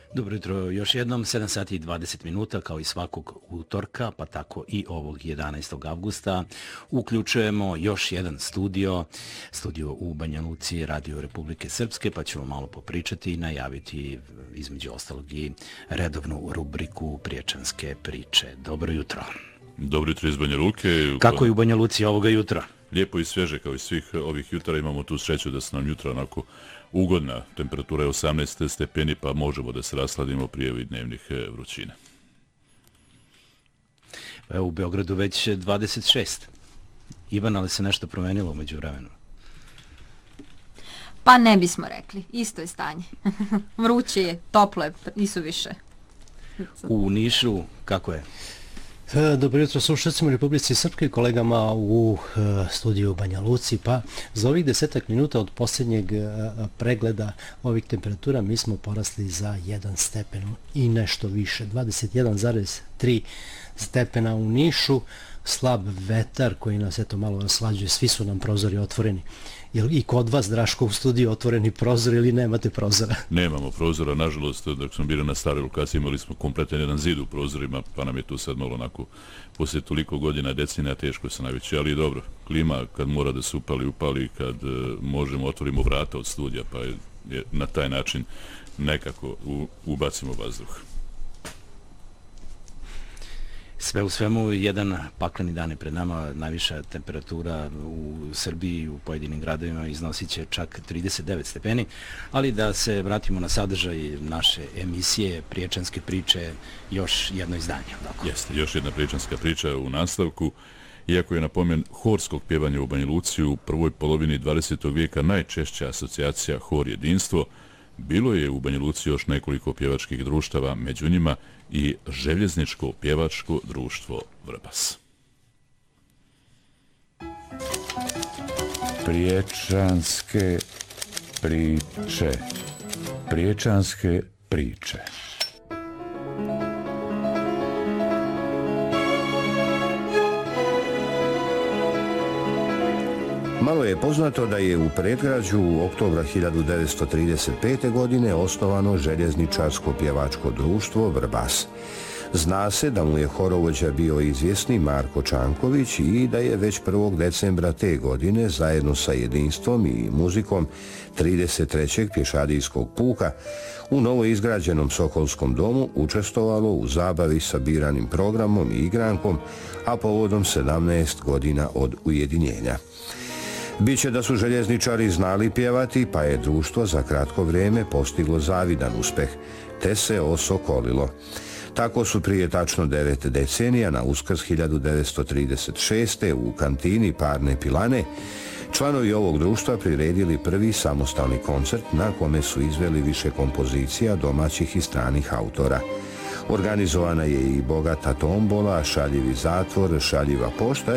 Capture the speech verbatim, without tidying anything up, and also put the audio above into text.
Dobro jutro, još jednom, sedam sati i dvadeset minuta, kao i svakog utorka, pa tako i ovog jedanaestog avgusta. Uključujemo još jedan studio, studio u Banja Luci, Radio Republike Srpske, pa ćemo malo popričati i najaviti, između ostalog, i redovnu rubriku Priječanske priče. Dobro jutro. Dobro jutro iz Banja Luke. Kako je u Banja Luci ovoga jutra? Lijepo i sveže, kao i svih ovih jutra. Imamo tu sreću da su nam jutra onako ugodna. Temperatura je osamnaest stepeni, pa možemo da se rasladimo prije ovih dnevnih vrućina. Evo, u Beogradu već dvadeset šest. Ivan, ali se nešto promenilo umeđu vremenu? Pa ne bismo rekli. Isto je stanje. Vruće je, toplo je, nisu više. U Nišu, kako je? Dobro jutro slušacima Republici Srpske i kolegama u studiju Banja Luci. Pa za ovih desetak minuta od posljednjeg pregleda ovih temperatura mi smo porasli za jedan stepen i nešto više. dvadeset jedan zarez tri stepena u Nišu, slab vetar koji nas eto malo raslađuje, svi su nam prozori otvoreni. Je li i kod vas, Draško, u studiju otvoreni prozor ili nemate prozora? Nemamo prozora, nažalost, dok smo bili na staroj lokaciji imali smo kompletan jedan zid u prozorima, pa nam je tu sad malo onako, poslije toliko godina, decenija, teško se najveći, ali dobro, klima kad mora da se upali, upali, kad uh, možemo, otvorimo vrata od studija, pa je, je na taj način nekako u, ubacimo vazduh. Sve u svemu, jedan pakleni dan je pred nama, najviša temperatura u Srbiji u pojedinim gradovima iznosit će čak trideset devet stepeni, ali da se vratimo na sadržaj naše emisije Priječanske priče, još jedno izdanje. Dakle. Jeste, još jedna priječanska priča u nastavku. Iako je napomen horskog pjevanja u Banja Luci u prvoj polovini dvadesetog vijeka najčešća asocijacija hor jedinstvo, bilo je u Banja Luci još nekoliko pjevačkih društava, među njima i željezničko pjevačko društvo Vrbas. Priječanske priče. Priječanske priče. Malo je poznato da je u predgrađu u oktobra hiljadu devetsto trideset pete. godine osnovano željezničarsko pjevačko društvo Vrbas. Zna se da mu je horovođa bio izvjesni Marko Čanković i da je već prvog decembra te godine zajedno sa jedinstvom i muzikom trideset trećeg pješadijskog puka u novo izgrađenom Sokolskom domu učestvovalo u zabavi sa biranim programom i igrankom, a povodom sedamnaest godina od ujedinjenja. Biće da su željezničari znali pjevati, pa je društvo za kratko vrijeme postiglo zavidan uspeh, te se osokolilo. Tako su prije tačno devet decenija na Uskrs hiljadu devetsto trideset šeste. u kantini Parne pilane članovi ovog društva priredili prvi samostalni koncert na kome su izveli više kompozicija domaćih i stranih autora. Organizovana je i bogata tombola, šaljivi zatvor, šaljiva pošta